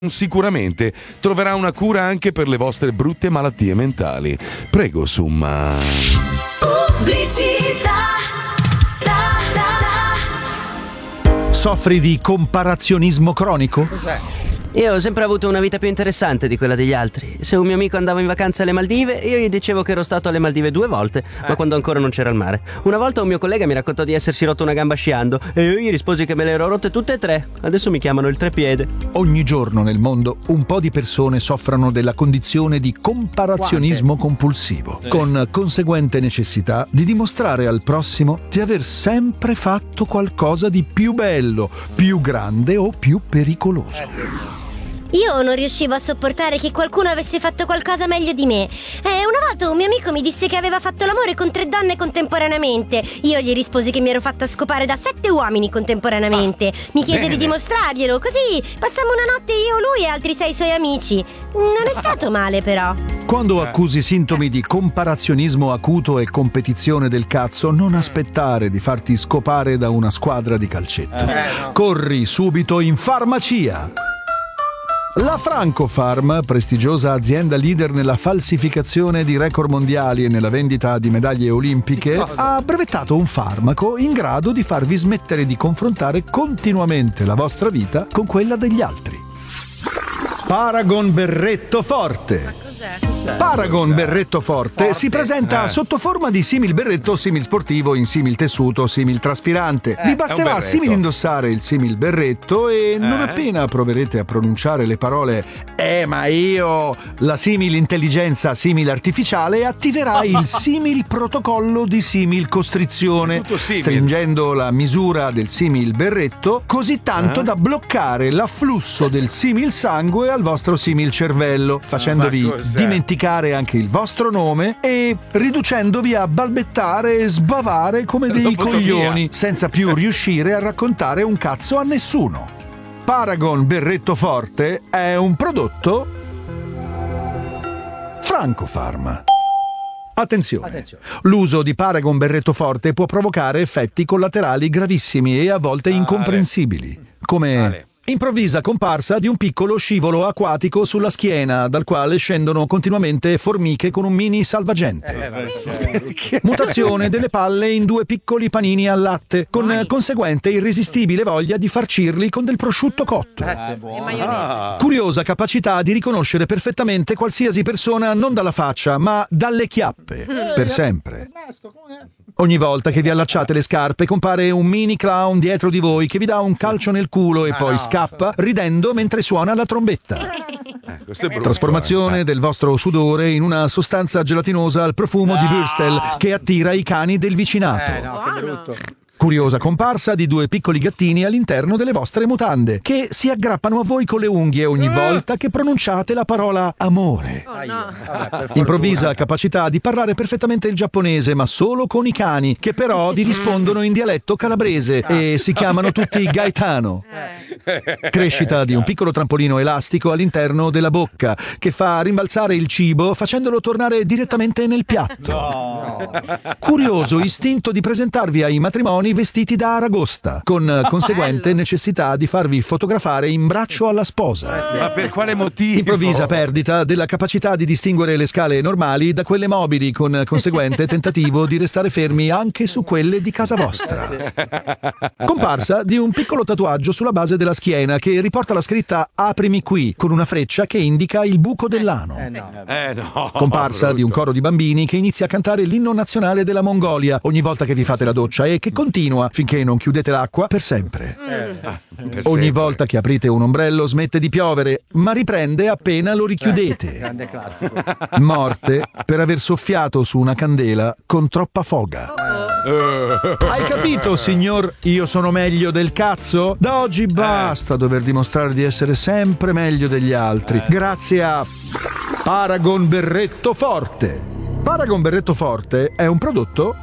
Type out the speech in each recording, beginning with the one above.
Sicuramente troverà una cura anche per le vostre brutte malattie mentali. Prego, Summa. Pubblicità. Soffri di comparazionismo cronico? Cos'è? Io ho sempre avuto una vita più interessante di quella degli altri. Se un mio amico andava in vacanza alle Maldive, io gli dicevo che ero stato alle Maldive 2 volte, ma quando ancora non c'era il mare. Una volta un mio collega mi raccontò di essersi rotto una gamba sciando e io gli risposi che me le ero rotte tutte e 3. Adesso mi chiamano il trepiede. Ogni giorno nel mondo un po' di persone soffrono della condizione di comparazionismo compulsivo, con conseguente necessità di dimostrare al prossimo di aver sempre fatto qualcosa di più bello, più grande o più pericoloso. Io non riuscivo a sopportare che qualcuno avesse fatto qualcosa meglio di me. Una volta un mio amico mi disse che aveva fatto l'amore con 3 donne contemporaneamente. Io gli risposi che mi ero fatta scopare da 7 uomini contemporaneamente. Mi chiese di dimostrarglielo, così passammo una notte io, lui e altri 6 suoi amici. Non è stato male, però. Quando accusi sintomi di comparazionismo acuto e competizione del cazzo, non aspettare di farti scopare da una squadra di calcetto. Corri subito in farmacia. La Francofarm, prestigiosa azienda leader nella falsificazione di record mondiali e nella vendita di medaglie olimpiche, ha brevettato un farmaco in grado di farvi smettere di confrontare continuamente la vostra vita con quella degli altri. Paragon Berretto Forte. Paragon Berretto Forte si presenta sotto forma di simil berretto, simil sportivo, in simil tessuto, simil traspirante. Vi basterà simil indossare il simil berretto e non appena proverete a pronunciare le parole ma io, la simil intelligenza simil artificiale attiverà il simil protocollo di simil costrizione, stringendo la misura del simil berretto così tanto da bloccare l'afflusso del simil sangue al vostro simil cervello, facendovi dimenticare anche il vostro nome e riducendovi a balbettare e sbavare come dei coglioni, senza più riuscire a raccontare un cazzo a nessuno. Paragon Berretto Forte è un prodotto Francofarm. Attenzione. L'uso di Paragon Berretto Forte può provocare effetti collaterali gravissimi e a volte incomprensibili, come improvvisa comparsa di un piccolo scivolo acquatico sulla schiena, dal quale scendono continuamente formiche con un mini salvagente. Mutazione delle palle in 2 piccoli panini al latte, con conseguente irresistibile voglia di farcirli con del prosciutto cotto. Curiosa capacità di riconoscere perfettamente qualsiasi persona non dalla faccia, ma dalle chiappe, per sempre. Ogni volta che vi allacciate le scarpe compare un mini clown dietro di voi che vi dà un calcio nel culo e poi scappa ridendo mentre suona la trombetta. Trasformazione del vostro sudore in una sostanza gelatinosa al profumo di Würstel che attira i cani del vicinato. Che brutto. Curiosa comparsa di 2 piccoli gattini all'interno delle vostre mutande, che si aggrappano a voi con le unghie ogni volta che pronunciate la parola amore. Improvvisa capacità di parlare perfettamente il giapponese, ma solo con i cani, che però vi rispondono in dialetto calabrese e si chiamano tutti Gaetano. Crescita di un piccolo trampolino elastico all'interno della bocca, che fa rimbalzare il cibo facendolo tornare direttamente nel piatto. Curioso istinto di presentarvi ai matrimoni vestiti da aragosta, con conseguente necessità di farvi fotografare in braccio alla sposa. Ma per quale motivo? Improvvisa perdita della capacità di distinguere le scale normali da quelle mobili, con conseguente tentativo di restare fermi anche su quelle di casa vostra. Comparsa di un piccolo tatuaggio sulla base della schiena che riporta la scritta "Aprimi qui" con una freccia che indica il buco dell'ano. Comparsa di un coro di bambini che inizia a cantare l'inno nazionale della Mongolia ogni volta che vi fate la doccia e che continua finché non chiudete l'acqua per sempre. Ogni volta che aprite un ombrello smette di piovere, ma riprende appena lo richiudete. Grande classico. Morte per aver soffiato su una candela con troppa foga. Hai capito, signor? Io sono meglio del cazzo? Da oggi basta dover dimostrare di essere sempre meglio degli altri. Grazie a Paragon Berretto Forte. Paragon Berretto Forte è un prodotto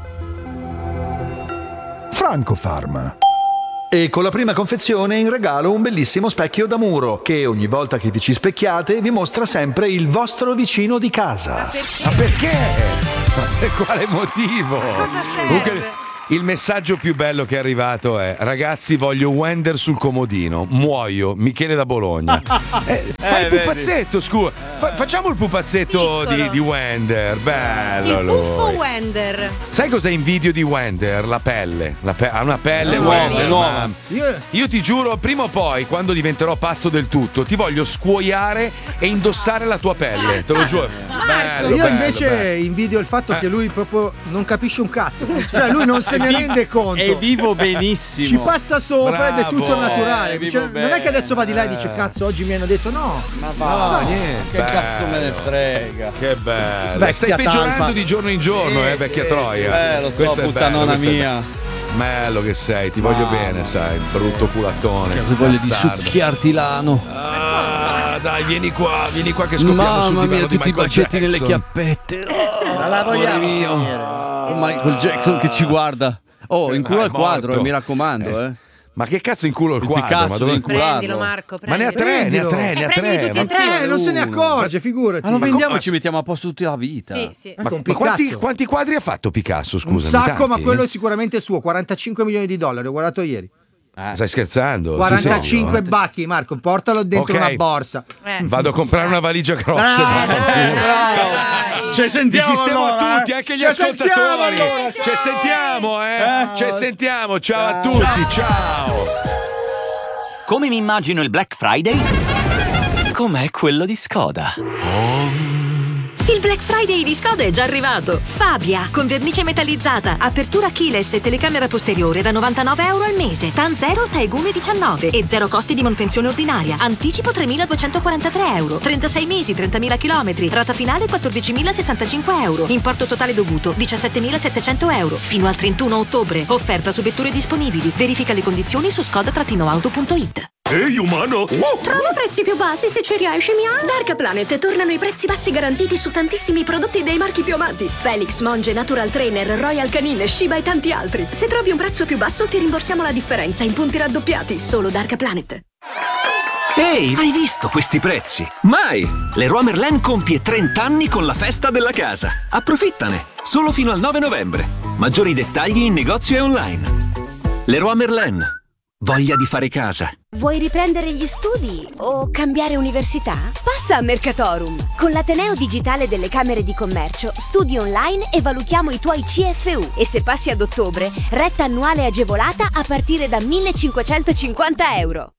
Francofarm. E con la prima confezione in regalo un bellissimo specchio da muro che ogni volta che vi ci specchiate vi mostra sempre il vostro vicino di casa. Ma perché? Per quale motivo? Cosa serve? Il messaggio più bello che è arrivato è: ragazzi, voglio Wender sul comodino, muoio. Michele da Bologna. Fai il pupazzetto, scusa. Facciamo il pupazzetto di Wender. Bello. Il puffo Wender. Sai cosa invidio di Wender? La pelle. Ha una pelle Wender. nuova. Io ti giuro, prima o poi, quando diventerò pazzo del tutto, ti voglio scuoiare e indossare la tua pelle. Te lo giuro. Bello, io invece invidio il fatto che lui proprio non capisce un cazzo. Cioè lui non se ne rende conto. È vivo benissimo. Ci passa sopra ed è tutto Bravo. naturale. Cioè, non è che adesso va di là e dice cazzo oggi mi hanno detto no. Ma va, niente. che cazzo me ne frega. Che bello. Vecchia Stai peggiorando talpa. di giorno in giorno, vecchia troia. Lo so, Questo è puttanona bello, questo è mia. bello che sei, ti voglio bene, sai, brutto culattone. Che voglio di bastardo. succhiarti l'ano. Dai, vieni qua che scoppiamo sul Mamma divano mia, di tutti i Michael bacetti nelle Jackson. chiappette. la vogliamo mio. Michael Jackson che ci guarda. Oh, in culo al quadro, morto. mi raccomando, Ma che cazzo in culo il quadro? Picasso Ma dove- in Prendilo, Marco. Ma ne ha prendilo. tre, ne ha tre. prendi tutti e tre. non se ne accorge, figurati. Ma lo vendiamo come- e ci mettiamo a posto tutta la vita. Sì. Ma con Ma quanti, Picasso. quanti quadri ha fatto Picasso, scusa? Un sacco, ma quello è sicuramente suo. 45 milioni di dollari, ho guardato ieri. Stai scherzando? 45 bacchi, Marco, portalo dentro Ok. una borsa. Vado a comprare una valigia grossa. Ci Ti sentiamo sistemo allora, tutti, anche gli Ci ascoltatori. sentiamo allora, Ci sentiamo, Ci sentiamo. Ciao a tutti, ciao. Come mi immagino il Black Friday? Com'è quello di Skoda. Il Black Friday di Skoda è già arrivato. Fabia, con vernice metallizzata, apertura keyless e telecamera posteriore da €99 al mese. TAN 0, Taegune 19 e 0 costi di manutenzione ordinaria. Anticipo €3.243. 36 mesi, 30.000 km. Rata finale €14.065. Importo totale dovuto €17.700. Fino al 31 ottobre. Offerta su vetture disponibili. Verifica le condizioni su skoda-auto.it. Ehi, umano! Trova prezzi più bassi se ci riesci, mia. Dark Planet tornano i prezzi bassi garantiti su tantissimi prodotti dei marchi più amati. Felix, Monge, Natural Trainer, Royal Canin, Shiba e tanti altri. Se trovi un prezzo più basso ti rimborsiamo la differenza in punti raddoppiati. Solo Dark Planet. Ehi, hai visto questi prezzi? Mai! Leroy Merlin compie 30 anni con la festa della casa. Approfittane! Solo fino al 9 novembre. Maggiori dettagli in negozio e online. Leroy Merlin. Voglia di fare casa. Vuoi riprendere gli studi o cambiare università? Passa a Mercatorum. Con l'Ateneo Digitale delle Camere di Commercio studi online e valutiamo i tuoi CFU. E se passi ad ottobre, retta annuale agevolata a partire da €1.550.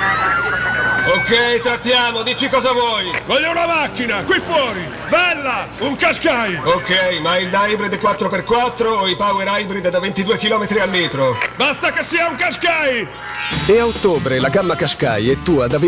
Ok, trattiamo, dici cosa vuoi. Voglio una macchina, qui fuori, bella, un Qashqai. Ok, ma il hybrid 4x4 o i power hybrid da 22 km al litro? Basta che sia un Qashqai. E a ottobre la gamma Qashqai è tua da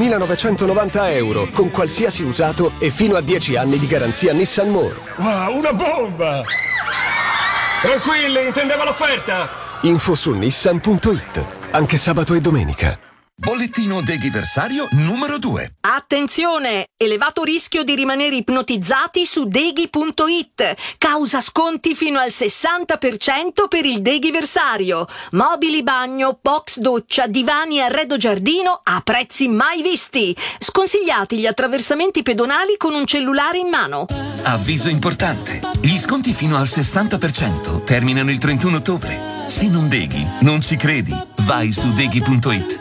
€25.990 con qualsiasi usato e fino a 10 anni di garanzia Nissan More. Wow, una bomba. Tranquilli, intendevo l'offerta. Info su nissan.it, anche sabato e domenica. Bollettino deghiversario numero 2. Attenzione! Elevato rischio di rimanere ipnotizzati su deghi.it. Causa sconti fino al 60% per il deghiversario. Mobili bagno, box doccia, divani e arredo giardino a prezzi mai visti. Sconsigliati gli attraversamenti pedonali con un cellulare in mano. Avviso importante. Gli sconti fino al 60% terminano il 31 ottobre. Se non deghi, non ci credi. Vai su deghi.it.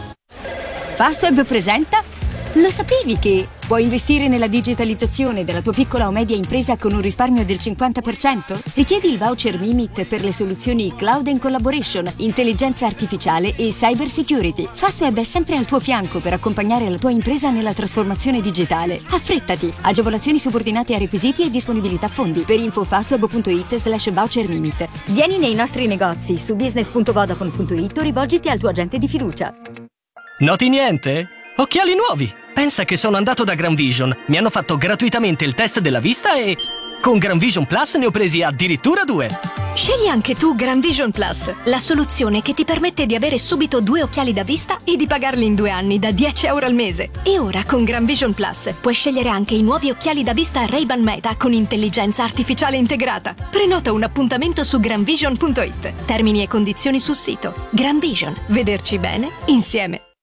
Fastweb presenta. Lo sapevi che puoi investire nella digitalizzazione della tua piccola o media impresa con un risparmio del 50%? Richiedi il voucher Mimit per le soluzioni Cloud and Collaboration, intelligenza artificiale e cyber security. Fastweb è sempre al tuo fianco per accompagnare la tua impresa nella trasformazione digitale. Affrettati! Agevolazioni subordinate a requisiti e disponibilità fondi. Per info fastweb.it/voucher Mimit. Vieni nei nostri negozi su business.vodafone.it o rivolgiti al tuo agente di fiducia. Noti niente? Occhiali nuovi! Pensa che sono andato da Gran Vision, mi hanno fatto gratuitamente il test della vista e con Gran Vision Plus ne ho presi addirittura 2. Scegli anche tu Gran Vision Plus, la soluzione che ti permette di avere subito 2 occhiali da vista e di pagarli in 2 anni da €10 al mese. E ora con Gran Vision Plus puoi scegliere anche i nuovi occhiali da vista Ray-Ban Meta con intelligenza artificiale integrata. Prenota un appuntamento su granvision.it. Termini e condizioni sul sito. Gran Vision, vederci bene insieme.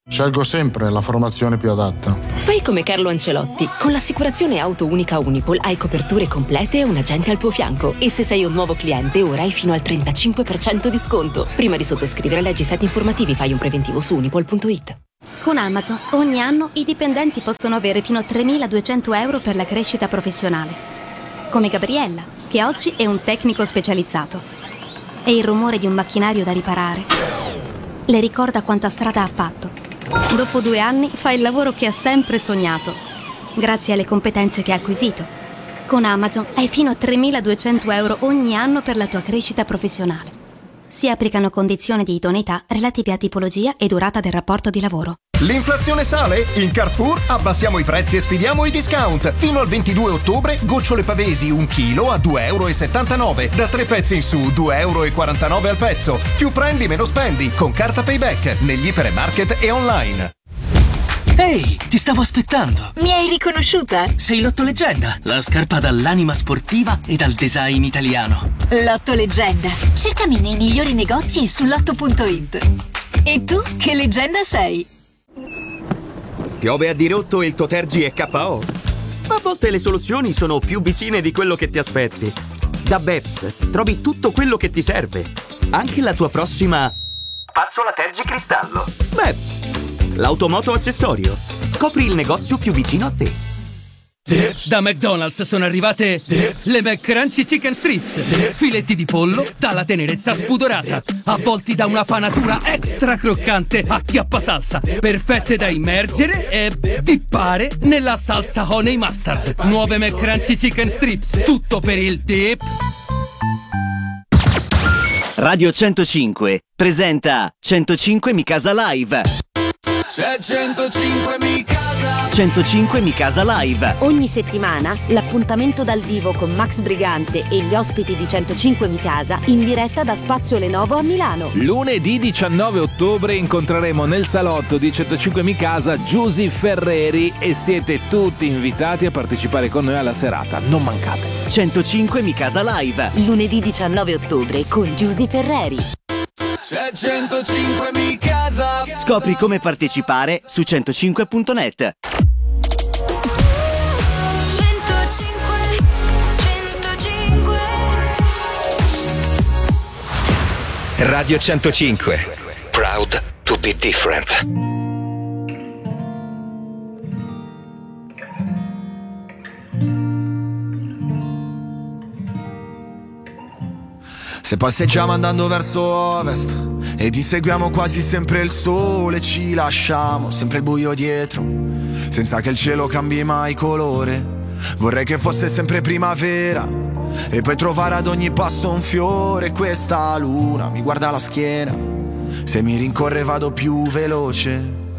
Scelgo sempre la formazione più adatta. Fai come Carlo Ancelotti. Con l'assicurazione auto unica Unipol hai coperture complete e un agente al tuo fianco. E se sei un nuovo cliente, ora hai fino al 35% di sconto. Prima di sottoscrivere, leggi siti informativi, fai un preventivo su unipol.it. Con Amazon, ogni anno i dipendenti possono avere fino a 3.200 euro per la crescita professionale. Come Gabriella, che oggi è un tecnico specializzato. E il rumore di un macchinario da riparare le ricorda quanta strada ha fatto. Dopo 2 anni fa il lavoro che ha sempre sognato, grazie alle competenze che ha acquisito. Con Amazon hai fino a 3.200 euro ogni anno per la tua crescita professionale. Si applicano condizioni di idoneità relative a tipologia e durata del rapporto di lavoro. L'inflazione sale? In Carrefour abbassiamo i prezzi e sfidiamo i discount. Fino al 22 ottobre gocciole pavesi 1 chilo a 2,79 euro. Da 3 pezzi in su 2,49 euro al pezzo. Più prendi meno spendi con carta Payback negli ipermarket e online. Ehi, ti stavo aspettando. Mi hai riconosciuta? Sei Lotto Leggenda, la scarpa dall'anima sportiva e dal design italiano. Lotto Leggenda. Cercami nei migliori negozi e su lotto.it. E tu che leggenda sei? Piove a dirotto e il tuo Tergi è KO? A volte le soluzioni sono più vicine di quello che ti aspetti. Da Beps trovi tutto quello che ti serve. Anche la tua prossima spazzola Tergi Cristallo. Beps, l'automoto accessorio. Scopri il negozio più vicino a te. Da McDonald's sono arrivate le McCrunchy Chicken Strips. Filetti di pollo dalla tenerezza spudorata, avvolti da una panatura extra croccante a chiappasalsa, perfette da immergere e dippare nella salsa honey mustard. Nuove McCrunchy Chicken Strips, tutto per il dip. Radio 105 presenta 105 Mi Casa Live. C'è 105 Mi Casa. 105 Mi Casa Live. Ogni settimana l'appuntamento dal vivo con Max Brigante e gli ospiti di 105 Mi Casa in diretta da Spazio Lenovo a Milano. Lunedì 19 ottobre incontreremo nel salotto di 105 Mi Casa Giusy Ferreri e siete tutti invitati a partecipare con noi alla serata. Non mancate. 105 Mi Casa Live. Lunedì 19 ottobre con Giusy Ferreri. C'è 105 Mi Casa. Scopri come partecipare su 105.net. 105. Radio 105. Proud to be different. Se passeggiamo andando verso ovest e ti seguiamo quasi sempre il sole, ci lasciamo sempre il buio dietro, senza che il cielo cambi mai colore. Vorrei che fosse sempre primavera e poi trovare ad ogni passo un fiore. Questa luna mi guarda la schiena, se mi rincorre vado più veloce.